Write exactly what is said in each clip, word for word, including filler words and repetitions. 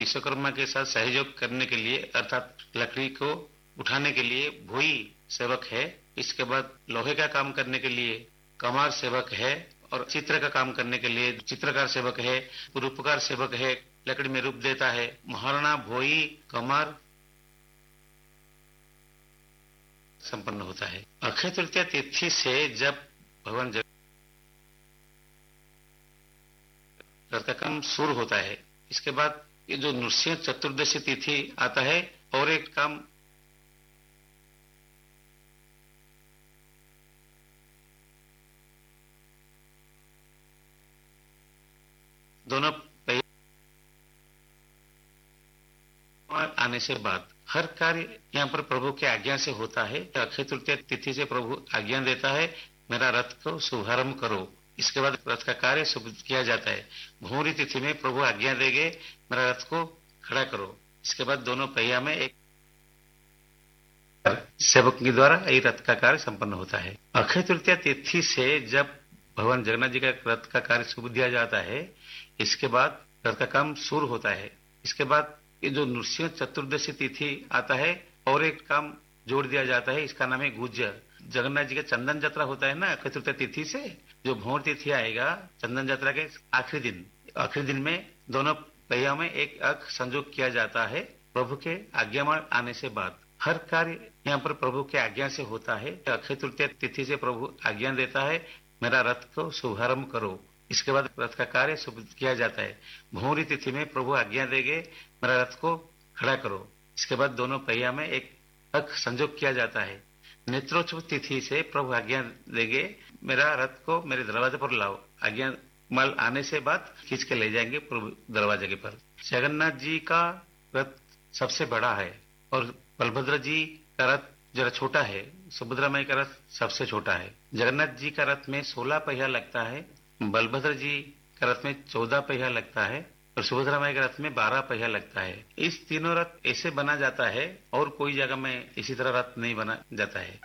विश्वकर्मा के साथ सहयोग करने के लिए अर्थात लकड़ी को उठाने के लिए भोई सेवक है। इसके बाद लोहे का काम करने के लिए कमार सेवक है और चित्र का काम करने के लिए चित्रकार सेवक है, रूपकार सेवक है, लकड़ी में रूप देता है। महाराणा भोई कमार संपन्न होता है। अक्षय तृतीया तिथि से जब भगवान जगन्नाथ का काम शुरू होता है, इसके बाद ये जो नृसिंह चतुर्दशी तिथि आता है और एक काम दोनों आने से बाद हर कार्य यहाँ पर प्रभु की आज्ञा से होता है। अक्षय तृतीया तिथि से प्रभु आज्ञा देता है, मेरा रथ को शुभारंभ करो। इसके बाद रथ का कार्य शुभ किया जाता है। भूरी तिथि में प्रभु आज्ञा देंगे, मेरा रथ को खड़ा करो। इसके बाद दोनों पहिया में एक सेवक के द्वारा ये रथ का कार्य संपन्न होता है। अक्षय तृतीया तिथि से जब भगवान जगन्नाथ जी का रथ का कार्य शुभ दिया जाता है, इसके बाद रथ का काम शुरू होता है। इसके बाद ये जो नृसिंह चतुर्दशी तिथि आता है और एक काम जोड़ दिया जाता है, इसका नाम है गुज्ज। जगन्नाथ जी का चंदन यात्रा होता है ना अक्षय तृतीया तिथि से, जो भोर तिथि आएगा चंदन यात्रा के आखिरी दिन, आखिरी दिन में दोनों पहिया में एक अख संयोग किया जाता है। प्रभु के आज्ञा आने से बाद हर कार्य यहाँ पर प्रभु के आज्ञा से होता है। अक्षय तृतीया तिथि से प्रभु आज्ञा देता है, मेरा रथ को शुभारंभ करो। इसके बाद रथ का कार्य शुभ किया जाता है। भूरी तिथि में प्रभु आज्ञा देंगे, मेरा रथ को खड़ा करो। इसके बाद दोनों पहिया में एक अख संयोग किया जाता है। नेत्रोत्सव तिथि से प्रभु आज्ञा देंगे, मेरा रथ को मेरे दरवाजे पर लाओ। आज्ञा माल आने से बाद खींच के ले जाएंगे प्रभु दरवाजे के पर। जगन्नाथ जी का रथ सबसे बड़ा है और बलभद्र जी का रथ जरा छोटा है। सुभद्रा माई का रथ सबसे छोटा है। जगन्नाथ जी का रथ में सोलह पहिया लगता है, बलभद्र जी का रथ में चौदह पहिया लगता है और सुभद्रा माई के रथ में बारह पहिया लगता है। इस तीनों रथ ऐसे बना जाता है और कोई जगह में इसी तरह रथ नहीं बना जाता है।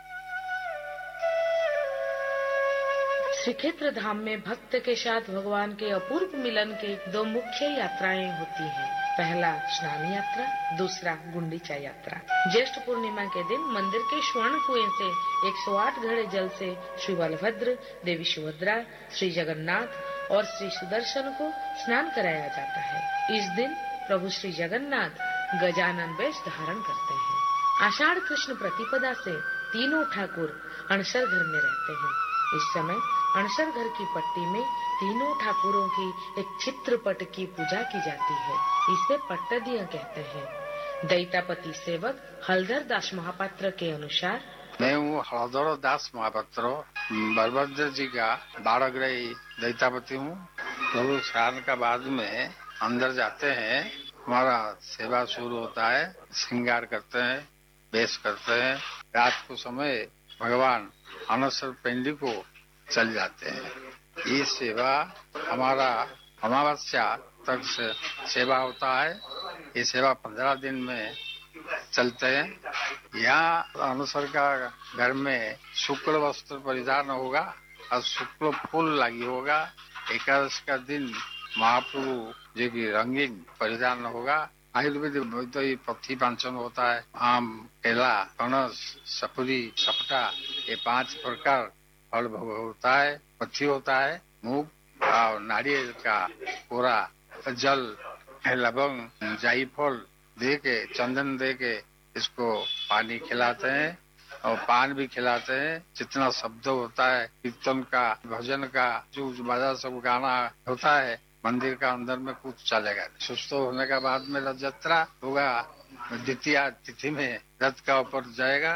श्रीक्षेत्र धाम में भक्त के साथ भगवान के अपूर्व मिलन के दो मुख्य यात्राएं होती हैं। पहला स्नान यात्रा, दूसरा गुंडीचा यात्रा। ज्येष्ठ पूर्णिमा के दिन मंदिर के स्वर्ण कुएं से एक सौ आठ घड़े जल से श्री बलभद्र, देवी सुभद्रा, श्री जगन्नाथ और श्री सुदर्शन को स्नान कराया जाता है। इस दिन प्रभु श्री जगन्नाथ गजानन वेश धारण करते हैं। आषाढ़ कृष्ण प्रतिपदा से तीनों ठाकुर अणसर घर में रहते हैं। इस समय अणसर घर की पट्टी में तीनों ठाकुरों की एक चित्रपट की पूजा की जाती है। इसे पट्टदिया कहते हैं। दैतापति सेवक हलधर दास महापात्र के अनुसार, मैं हूँ हलधर दास महापात्र, बलभद्र जी का बारहग्रही दैतापति हूँ। प्रभु स्नान का बाद में अंदर जाते हैं, हमारा सेवा शुरू होता है, श्रृंगार करते हैं, वेश करते हैं। रात को समय भगवान अनसर पिंडी को चल जाते हैं। ये सेवा हमारा अमावस्या तक से सेवा होता है। ये सेवा पंद्रह दिन में चलते हैं। यहाँ अनुसर का घर में शुक्ल वस्त्र परिधान होगा और शुक्ल फूल लगी होगा। एकादश का दिन महाप्रभु जी की रंगीन परिधान होगा। आयुर्वेदिक वैद्य पथी पांचन होता है। आम, केला, पनस, सपुरी, सपटा, ये पांच प्रकार फल भोग होता है। पथी होता है, मूंग और नारियल का कोरा, जल, लवंग, जायफल दे के, चंदन दे के इसको पानी खिलाते हैं और पान भी खिलाते हैं। जितना शब्द होता है कीर्तन का, भजन का, जो बाजा सब गाना होता है, मंदिर का अंदर में कुछ चलेगा। सुस्त होने के बाद में रथ यात्रा होगा। द्वितीय तिथि में रथ का ऊपर जाएगा।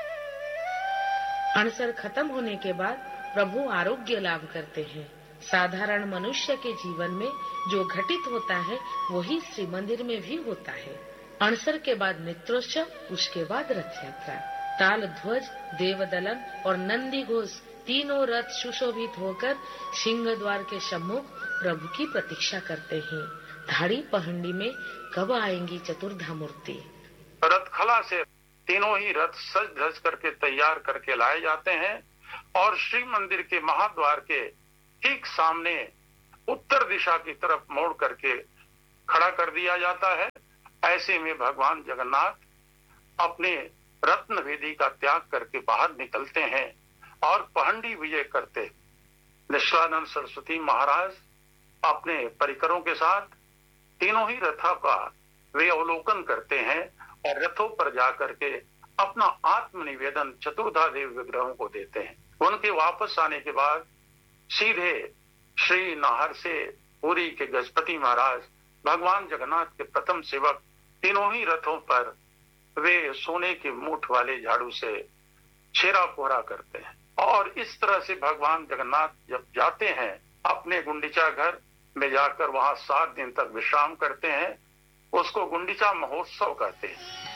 अणसर खत्म होने के बाद प्रभु आरोग्य लाभ करते हैं। साधारण मनुष्य के जीवन में जो घटित होता है वही श्री मंदिर में भी होता है। अणसर के बाद नेत्रोत्सव, उसके बाद रथ यात्रा। ताल ध्वज, देवदलन और नंदी घोष तीनों रथ सुशोभित होकर सिंह द्वार के सम्मुख प्रभु की प्रतीक्षा करते हैं। धाड़ी पहंडी में कब आएंगी चतुर्धा मूर्ति। रथ खला से तीनों ही रथ सज धज करके तैयार करके लाए जाते हैं और श्री मंदिर के महाद्वार के ठीक सामने उत्तर दिशा की तरफ मोड़ करके खड़ा कर दिया जाता है। ऐसे में भगवान जगन्नाथ अपने रत्न वेदी का त्याग करके बाहर निकलते हैं और पहंडी विजय करते। निष्कलानंद सरस्वती महाराज अपने परिकरों के साथ तीनों ही रथों का वे अवलोकन करते हैं और रथों पर जाकर के अपना आत्मनिवेदन चतुर्धा देव विग्रहों को देते हैं। उनके वापस आने के बाद सीधे श्री नाहर से पुरी के गजपति महाराज भगवान जगन्नाथ के प्रथम सेवक तीनों ही रथों पर वे सोने के मूठ वाले झाड़ू से छेरा पोरा करते हैं और इस तरह से भगवान जगन्नाथ जब जाते हैं अपने गुंडीचा घर में जाकर वहां सात दिन तक विश्राम करते हैं, उसको गुंडीचा महोत्सव कहते हैं।